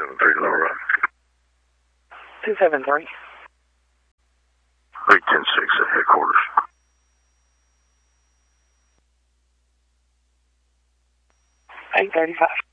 273 Little Rock. 273. 810-6 at headquarters. 835.